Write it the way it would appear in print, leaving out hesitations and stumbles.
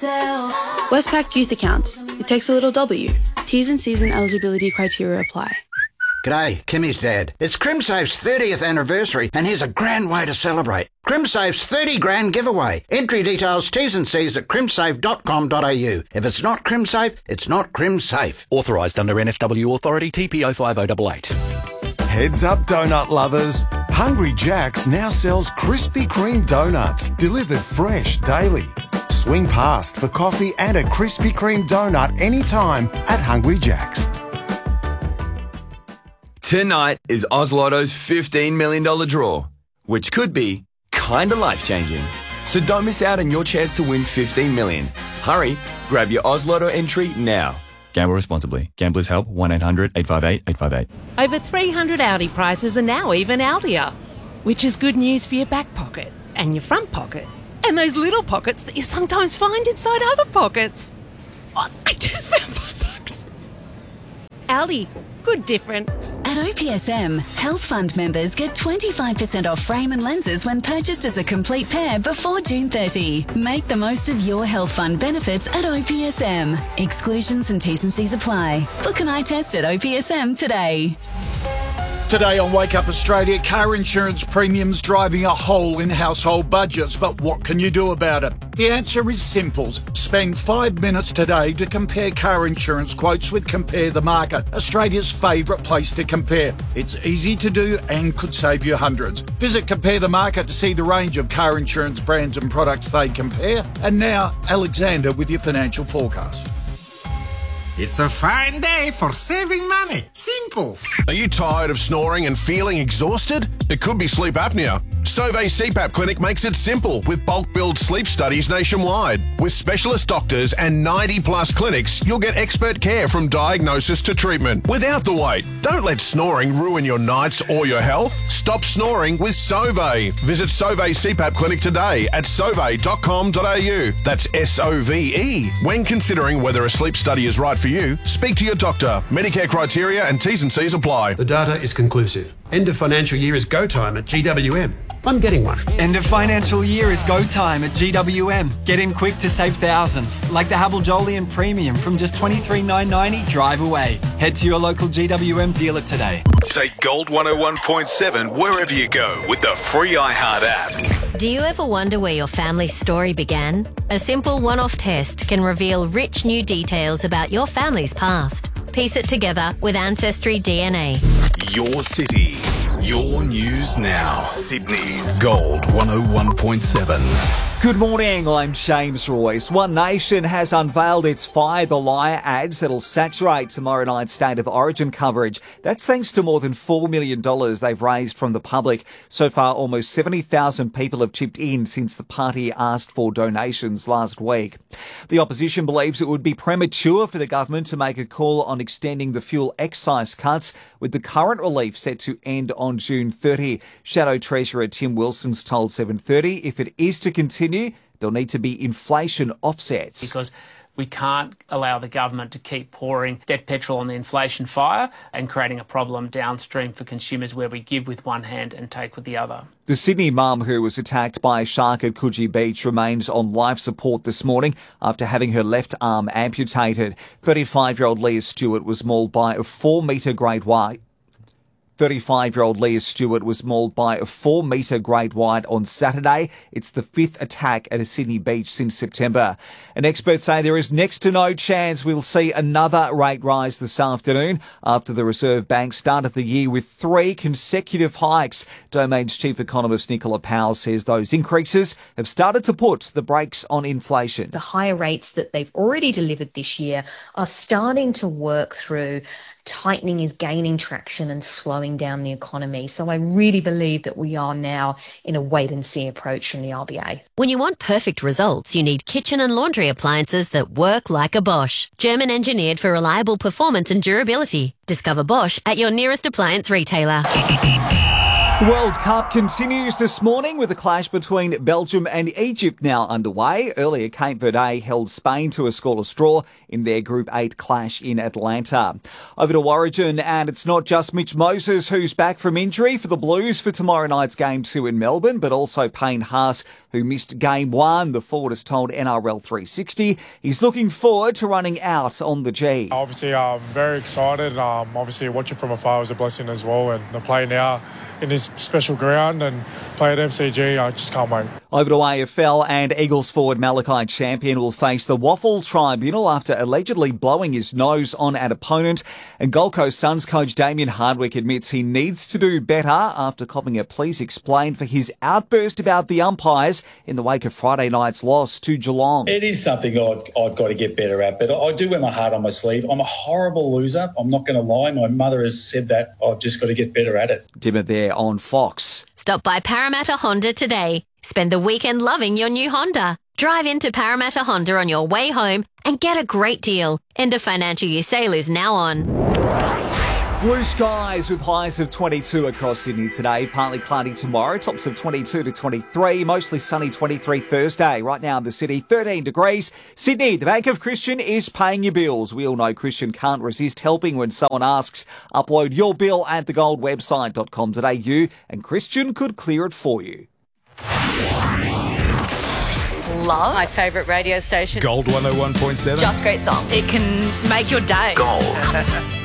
yourself. Westpac Youth Accounts. It takes a little W. T's and C's and eligibility criteria apply. G'day, Kimmy's dad. It's CrimSafe's 30th anniversary, and here's a grand way to celebrate. CrimSafe's 30 grand giveaway. Entry details, T's and C's at crimsafe.com.au. If it's not CrimSafe, it's not CrimSafe. Authorised under NSW Authority TPO 5088. Heads up, donut lovers. Hungry Jack's now sells Krispy Kreme donuts, delivered fresh daily. Swing past for coffee and a Krispy Kreme donut anytime at Hungry Jack's. Tonight is Oz Lotto's $15 million draw, which could be kinda life-changing. So don't miss out on your chance to win $15 million. Hurry, grab your Oz Lotto entry now. Gamble responsibly. Gamblers Help, 1-800-858-858. Over 300 Audi prices are now even Audier, which is good news for your back pocket and your front pocket and those little pockets that you sometimes find inside other pockets. Oh, I just found $5. Audi, good different. At OPSM, Health Fund members get 25% off frame and lenses when purchased as a complete pair before June 30. Make the most of your Health Fund benefits at OPSM. Exclusions and T's and C's apply. Book an eye test at OPSM today. Today on Wake Up Australia, car insurance premiums driving a hole in household budgets. But what can you do about it? The answer is simple. Spend 5 minutes today to compare car insurance quotes with Compare the Market, Australia's favourite place to compare. It's easy to do and could save you hundreds. Visit Compare the Market to see the range of car insurance brands and products they compare. And now, Alexander with your financial forecast. It's a fine day for saving money. Simples. Are you tired of snoring and feeling exhausted? It could be sleep apnea. Sauvé CPAP Clinic makes it simple with bulk billed sleep studies nationwide. With specialist doctors and 90 plus clinics, you'll get expert care from diagnosis to treatment without the wait. Don't let snoring ruin your nights or your health. Stop snoring with Sauvé. Visit Sauvé CPAP Clinic today at sauvé.com.au. That's SOVE. When considering whether a sleep study is right for you, speak to your doctor. Medicare criteria and T's and C's apply. The data is conclusive. End of financial year is go time at GWM. I'm getting one. End of financial year is go time at GWM. Get in quick to save thousands, like the Havel Jolyon Premium from just $23,990 drive away. Head to your local GWM dealer today. Take Gold 101.7 wherever you go with the free iHeart app. Do you ever wonder where your family's story began? A simple one-off test can reveal rich new details about your family's past. Piece it together with Ancestry DNA. Your city, your news now. Sydney's Gold 101.7. Good morning, I'm James Royce. One Nation has unveiled its Fire the Liar ads that'll saturate tomorrow night's State of Origin coverage. That's thanks to more than $4 million they've raised from the public. So far, almost 70,000 people have chipped in since the party asked for donations last week. The opposition believes it would be premature for the government to make a call on extending the fuel excise cuts, with the current relief set to end on June 30. Shadow Treasurer Tim Wilson's told 7:30 if it is to continue, there'll need to be inflation offsets. Because we can't allow the government to keep pouring dead petrol on the inflation fire and creating a problem downstream for consumers where we give with one hand and take with the other. The Sydney mum who was attacked by a shark at Coogee Beach remains on life support this morning after having her left arm amputated. 35-year-old Leah Stewart was mauled by a 4-metre great white. 35-year-old Leah Stewart was mauled by a 4-metre great white on Saturday. It's the 5th attack at a Sydney beach since September. And experts say there is next to no chance we'll see another rate rise this afternoon after the Reserve Bank started the year with 3 consecutive hikes. Domain's chief economist Nicola Powell says those increases have started to put the brakes on inflation. The higher rates that they've already delivered this year are starting to work through. Tightening is gaining traction and slowing down the economy. So I really believe that we are now in a wait-and-see approach from the RBA. When you want perfect results, you need kitchen and laundry appliances that work like a Bosch. German engineered for reliable performance and durability. Discover Bosch at your nearest appliance retailer. The World Cup continues this morning with a clash between Belgium and Egypt now underway. Earlier, Cape Verde held Spain to a scoreless draw in their Group 8 clash in Atlanta. Over to Origin, and it's not just Mitch Moses who's back from injury for the Blues for tomorrow night's Game 2 in Melbourne, but also Payne Haas, who missed Game 1. The forward has told NRL 360 he's looking forward to running out on the G. Obviously, I'm very excited. Obviously, watching from afar was a blessing as well. And to play now in this special ground and play at MCG, I just can't wait. Over to AFL, and Eagles forward Malachi Champion will face the Waffle Tribunal after allegedly blowing his nose on an opponent. And Gold Coast Suns coach Damien Hardwick admits he needs to do better after copping a please explain for his outburst about the umpires in the wake of Friday night's loss to Geelong. It is something I've got to get better at, but I do wear my heart on my sleeve. I'm a horrible loser. I'm not going to lie. My mother has said that. I've just got to get better at it. Dimmer there on Fox. Stop by Parramatta Honda today. Spend the weekend loving your new Honda. Drive into Parramatta Honda on your way home and get a great deal. End of financial year sale is now on. Blue skies with highs of 22 across Sydney today. Partly cloudy tomorrow. Tops of 22 to 23. Mostly sunny 23 Thursday. Right now in the city, 13 degrees. Sydney, the Bank of Christian is paying your bills. We all know Christian can't resist helping when someone asks. Upload your bill at thegoldwebsite.com.au and Christian could clear it for you. Love my favourite radio station. Gold 101.7. Just great songs. It can make your day. Gold.